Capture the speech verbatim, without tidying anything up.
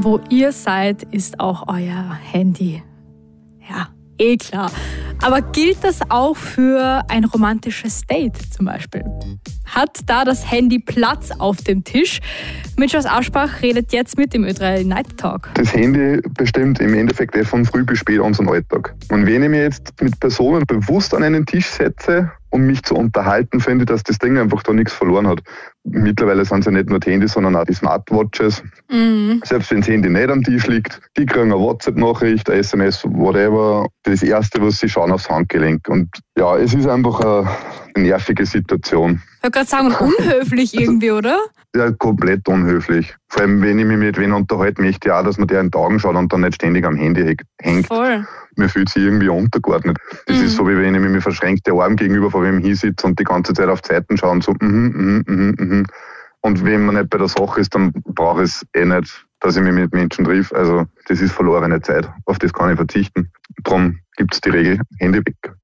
wo ihr seid, ist auch euer Handy. Ja, eh klar. Aber gilt das auch für ein romantisches Date zum Beispiel? Hat da das Handy Platz auf dem Tisch? Mitschers Aschbach redet jetzt mit dem Ö drei Night Talk. Das Handy bestimmt im Endeffekt eh von früh bis spät unseren Alltag. Und wenn ich mich jetzt mit Personen bewusst an einen Tisch setze, um mich zu unterhalten, finde ich, dass das Ding einfach da nichts verloren hat. Mittlerweile sind es ja nicht nur die Handys, sondern auch die Smartwatches. Mhm. Selbst wenn das Handy nicht am Tisch liegt, die kriegen eine WhatsApp-Nachricht, eine S M S, whatever. Das Erste, was sie schauen, aufs Handgelenk. Und ja, es ist einfach eine nervige Situation. Ich wollte gerade sagen, unhöflich irgendwie, oder? Ja, komplett unhöflich. Vor allem, wenn ich mich mit wem unterhalte, möchte ich auch, dass man der in die Augen schaut und dann nicht ständig am Handy hängt. Voll. Mir fühlt sich irgendwie untergeordnet. Das mhm. ist so, wie wenn ich mich mit verschränkten Armen gegenüber von wem hinsitze und die ganze Zeit auf die Seiten schaue und so, mhm, mhm, mhm, mhm. Und wenn man nicht bei der Sache ist, dann brauche ich es eh nicht, dass ich mich mit Menschen triff. Also, das ist verlorene Zeit. Auf das kann ich verzichten. Darum gibt es die Regel, Handy weg.